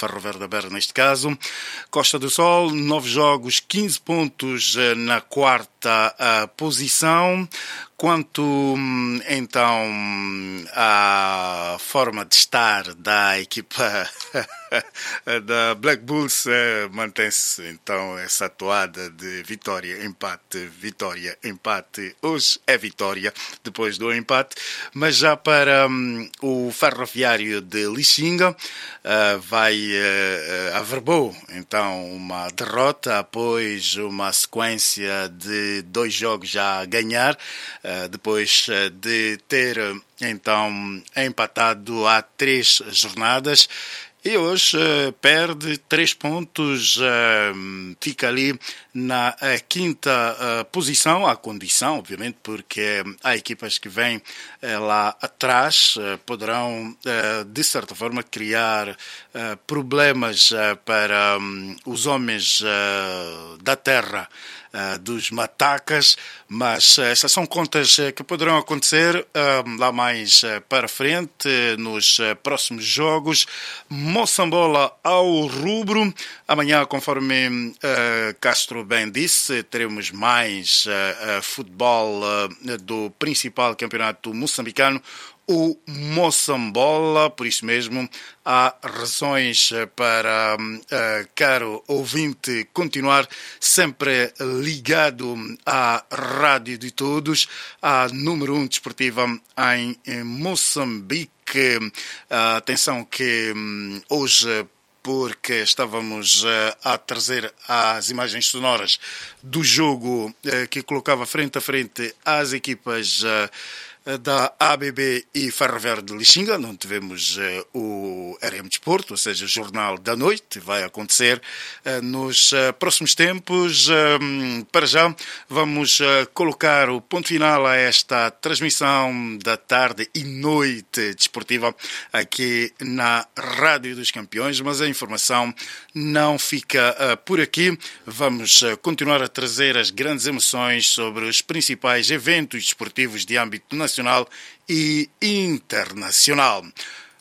Ferroviário da Beira neste caso. Costa do Sol, 9 jogos, 15 pontos na quarta posição. Quanto, então, à forma de estar da equipa da Black Bulls, mantém-se, então, essa toada de vitória, empate. Hoje é vitória, depois do empate. Mas já para o Ferroviário de Lixinga, averbou, então, uma derrota após uma sequência de 2 jogos já a ganhar, depois de ter, então, empatado há 3 jornadas. E hoje perde 3 pontos, fica ali na quinta posição, à condição, obviamente, porque há equipas que vêm lá atrás, poderão, de certa forma, criar problemas para os homens da terra, dos matacas, mas essas são contas que poderão acontecer lá mais para frente, nos próximos jogos. Moçambola ao rubro. Amanhã, conforme Castro bem disse, teremos mais futebol do principal campeonato moçambicano, o Moçambola. Por isso mesmo, há razões para, caro ouvinte, continuar sempre ligado à Rádio de Todos, a número 1 desportiva em Moçambique. Atenção que hoje, porque estávamos a trazer as imagens sonoras do jogo que colocava frente a frente as equipas da ABB e Ferroviário de Lixinga, não tivemos o RM Desporto, ou seja, o Jornal da Noite, vai acontecer nos próximos tempos. Para já, vamos colocar o ponto final a esta transmissão da tarde e noite desportiva aqui na Rádio dos Campeões, mas a informação não fica por aqui. Vamos continuar a trazer as grandes emoções sobre os principais eventos desportivos de âmbito nacional e internacional.